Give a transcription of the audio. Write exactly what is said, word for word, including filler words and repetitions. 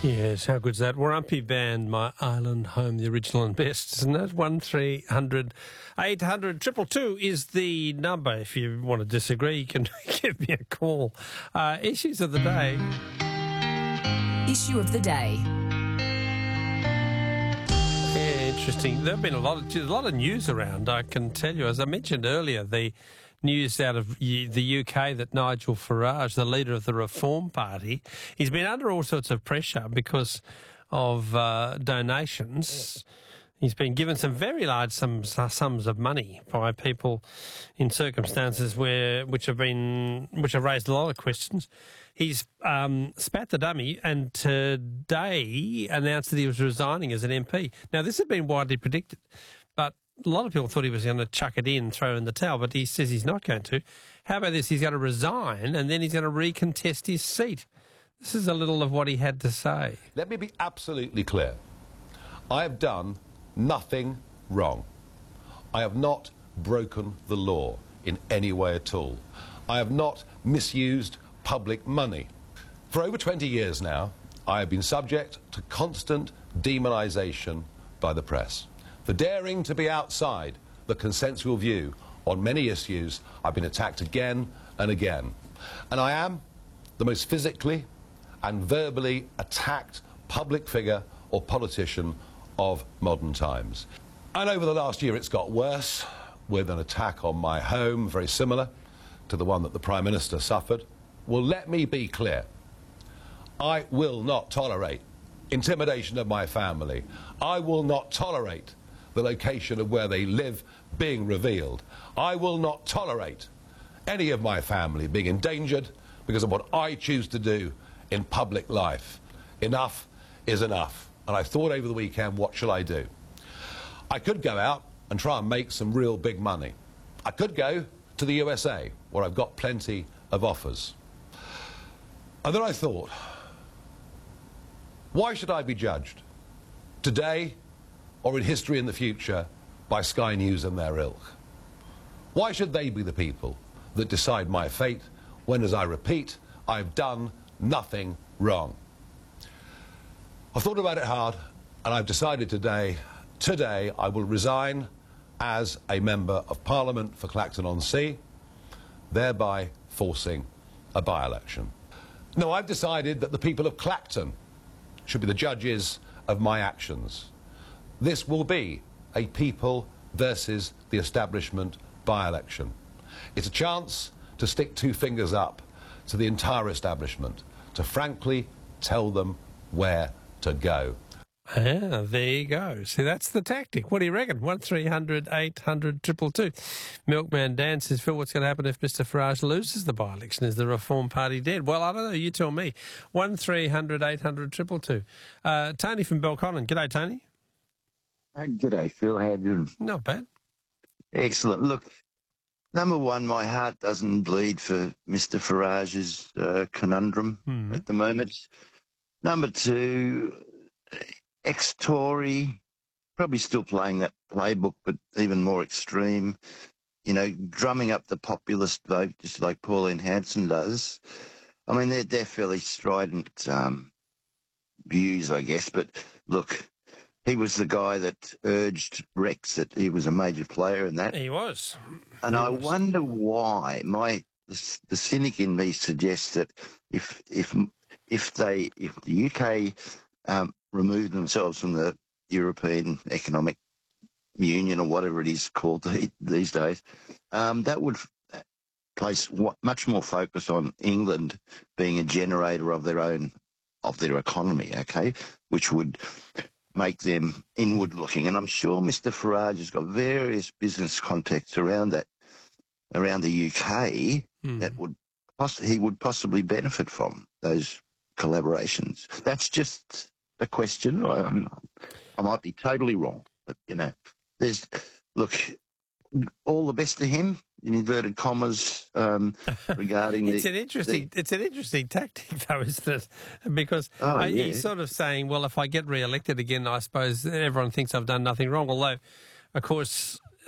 Yes, how good's that? Warumpi Band, My Island Home, the original and best, isn't it? one three hundred eight hundred two two two is the number. If you want to disagree, you can give me a call. Uh, issues of the day. Issue of the day. Yeah, interesting. There have been a lot of a lot of news around, I can tell you. As I mentioned earlier, the news out of the U K that Nigel Farage, the leader of the Reform Party, he's been under all sorts of pressure because of uh, donations. He's been given some very large sums, sums of money by people in circumstances where which have been which have raised a lot of questions. He's um, spat the dummy and today announced that he was resigning as an M P. Now, this had been widely predicted, but a lot of people thought he was going to chuck it in, throw in the towel, but he says he's not going to. How about this? He's going to resign and then he's going to recontest his seat. This is a little of what he had to say. Let me be absolutely clear. I have done nothing wrong. I have not broken the law in any way at all. I have not misused public money. For over twenty years now, I have been subject to constant demonisation by the press. For daring to be outside the consensual view on many issues, I've been attacked again and again. And I am the most physically and verbally attacked public figure or politician of modern times. And over the last year it's got worse, with an attack on my home, very similar to the one that the Prime Minister suffered. Well, let me be clear. I will not tolerate intimidation of my family. I will not tolerate the location of where they live being revealed. I will not tolerate any of my family being endangered because of what I choose to do in public life. Enough is enough. And I thought over the weekend, what shall I do? I could go out and try and make some real big money. I could go to the U S A, where I've got plenty of offers. And then I thought, why should I be judged today or in history in the future by Sky News and their ilk? Why should they be the people that decide my fate when, as I repeat, I've done nothing wrong? I've thought about it hard and I've decided today, today I will resign as a Member of Parliament for Clacton-on-Sea, thereby forcing a by-election. No, I've decided that the people of Clacton should be the judges of my actions. This will be a people versus the establishment by-election. It's a chance to stick two fingers up to the entire establishment, to frankly tell them where to go. Ah, there you go. See, that's the tactic. What do you reckon? one three hundred eight hundred two two two. Milkman Dan says, Phil, what's going to happen if Mister Farage loses the by-election? Is the Reform Party dead? Well, I don't know. You tell me. one three hundred eight hundred two two two. Uh, Tony from Belconnen. G'day, Tony. Uh, G'day, Phil. How you doing? Not bad. Excellent. Look, number one, my heart doesn't bleed for Mister Farage's uh, conundrum Mm. at the moment. Number two, ex-Tory, probably still playing that playbook, but even more extreme, you know, drumming up the populist vote just like Pauline Hanson does. I mean, they're, they're fairly strident um, views, I guess, but look, he was the guy that urged Brexit. He was a major player in that. He was. And He I was. wonder why. My the, the cynic in me suggests that if if if they if the U K um, remove themselves from the European Economic Union or whatever it is called the, these days, um, that would place what, much more focus on England being a generator of their own of their economy. Okay, which would make them inward-looking. And I'm sure Mister Farage has got various business contacts around that, around the U K, Mm. that would poss- he would possibly benefit from those collaborations. That's just a question. I, I might be totally wrong, but, you know, there's, look, all the best to him, in inverted commas, um, regarding It's the... an interesting. the- It's an interesting tactic, though, isn't it? Because Oh, uh, yeah. he's sort of saying, "Well, if I get re-elected again, I suppose everyone thinks I've done nothing wrong." Although, of course,